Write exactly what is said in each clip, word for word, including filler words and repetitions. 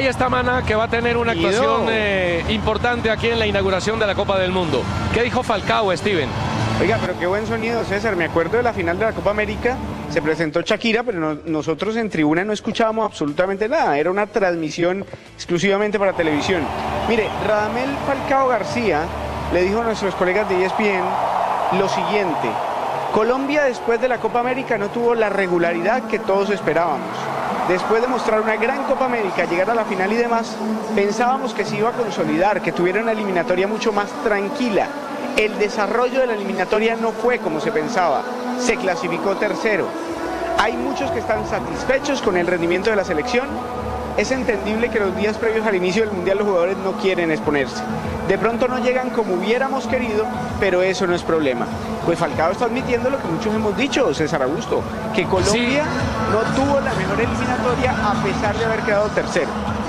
Ahí está Mana, que va a tener una actuación eh, importante aquí en la inauguración de la Copa del Mundo. ¿Qué dijo Falcao, Steven? Oiga, pero qué buen sonido, César. Me acuerdo de la final de la Copa América. Se presentó Shakira, pero no, nosotros en tribuna no escuchábamos absolutamente nada. Era una transmisión exclusivamente para televisión. Mire, Radamel Falcao García le dijo a nuestros colegas de E S P N lo siguiente. Colombia después de la Copa América no tuvo la regularidad que todos esperábamos. Después de mostrar una gran Copa América, llegar a la final y demás, pensábamos que se iba a consolidar, que tuviera una eliminatoria mucho más tranquila. El desarrollo de la eliminatoria no fue como se pensaba, se clasificó tercero. Hay muchos que están satisfechos con el rendimiento de la selección. Es entendible que los días previos al inicio del Mundial los jugadores no quieren exponerse. De pronto no llegan como hubiéramos querido, pero eso no es problema. Pues Falcao está admitiendo lo que muchos hemos dicho, César Augusto, que Colombia sí. no tuvo la mejor eliminatoria a pesar de haber quedado tercero.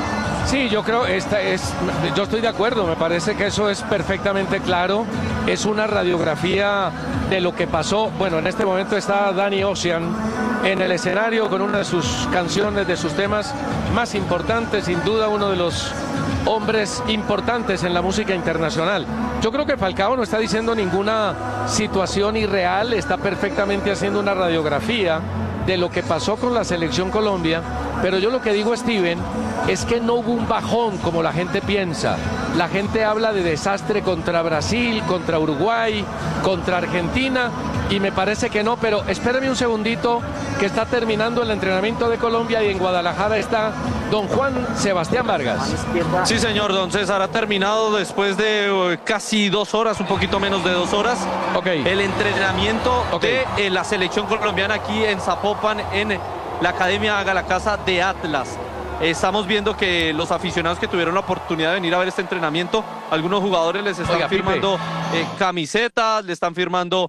Sí, yo creo, esta es, yo estoy de acuerdo, me parece que eso es perfectamente claro, es una radiografía de lo que pasó. Bueno, en este momento está Danny Ocean en el escenario con una de sus canciones, de sus temas más importantes, sin duda uno de los hombres importantes en la música internacional. Yo creo que Falcao no está diciendo ninguna situación irreal, está perfectamente haciendo una radiografía de lo que pasó con la selección Colombia, pero yo lo que digo, Steven, es que no hubo un bajón como la gente piensa. La gente habla de desastre contra Brasil, contra Uruguay, contra Argentina, y me parece que no, pero espérame un segundito, que está terminando el entrenamiento de Colombia y en Guadalajara está don Juan Sebastián Vargas. Sí, señor, don César, ha terminado después de uh, casi dos horas, un poquito menos de dos horas, okay. el entrenamiento okay. de eh, la selección colombiana aquí en Zapopan, en la Academia Haga la Casa de Atlas. Estamos viendo que los aficionados que tuvieron la oportunidad de venir a ver este entrenamiento, algunos jugadores les están Oiga, firmando eh, camisetas, le están firmando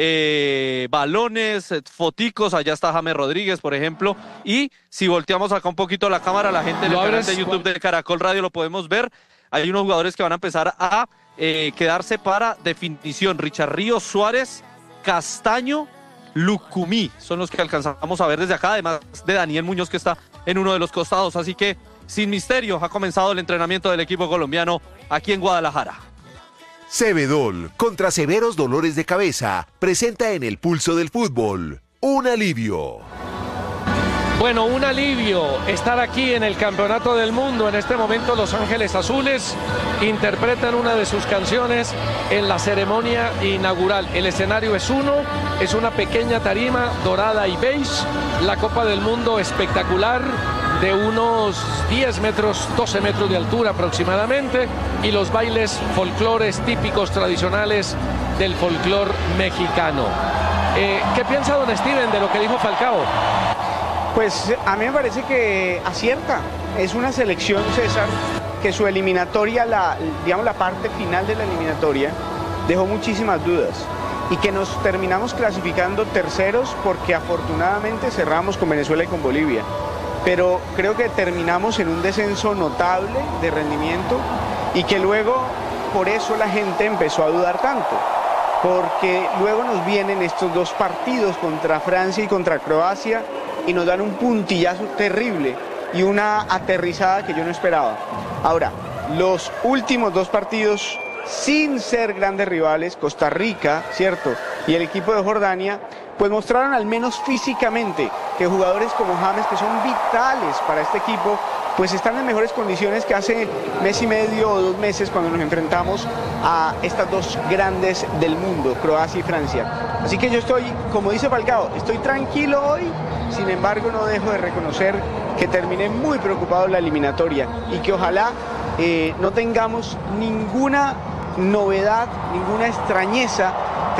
eh, balones, eh, foticos. Allá está James Rodríguez, por ejemplo. Y si volteamos acá un poquito la cámara, la gente en el canal de YouTube de Caracol Radio lo podemos ver. Hay unos jugadores que van a empezar a eh, quedarse para definición. Richard Ríos, Suárez, Castaño, Lucumí son los que alcanzamos a ver desde acá, además de Daniel Muñoz, que está en uno de los costados. Así que, sin misterio, ha comenzado el entrenamiento del equipo colombiano aquí en Guadalajara. Cebedol, contra severos dolores de cabeza, presenta en el pulso del fútbol un alivio. Bueno, un alivio estar aquí en el Campeonato del Mundo. En este momento Los Ángeles Azules interpretan una de sus canciones en la ceremonia inaugural. El escenario es uno, es una pequeña tarima dorada y beige. La Copa del Mundo espectacular, de unos diez metros, doce metros de altura aproximadamente, y los bailes folclores típicos tradicionales del folclor mexicano. Eh, ¿Qué piensa don Steven de lo que dijo Falcao? Pues a mí me parece que acierta. Es una selección, César, que su eliminatoria, la, digamos la parte final de la eliminatoria, dejó muchísimas dudas. Y que nos terminamos clasificando terceros porque afortunadamente cerramos con Venezuela y con Bolivia. Pero creo que terminamos en un descenso notable de rendimiento y que luego por eso la gente empezó a dudar tanto. Porque luego nos vienen estos dos partidos contra Francia y contra Croacia y nos dan un puntillazo terrible y una aterrizada que yo no esperaba. Ahora, los últimos dos partidos, sin ser grandes rivales, Costa Rica, ¿cierto?, y el equipo de Jordania, pues mostraron al menos físicamente que jugadores como James, que son vitales para este equipo, pues están en mejores condiciones que hace mes y medio o dos meses cuando nos enfrentamos a estas dos grandes del mundo, Croacia y Francia. Así que yo estoy, como dice Falcao, estoy tranquilo hoy, sin embargo no dejo de reconocer que terminé muy preocupado en la eliminatoria y que ojalá eh, no tengamos ninguna novedad, ninguna extrañeza